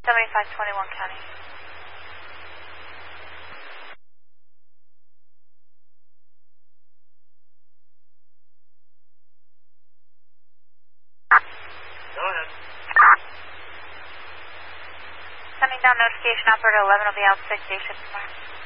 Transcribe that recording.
7521 County. Go ahead. Sending down notification operator 11 will be out 6 station tomorrow.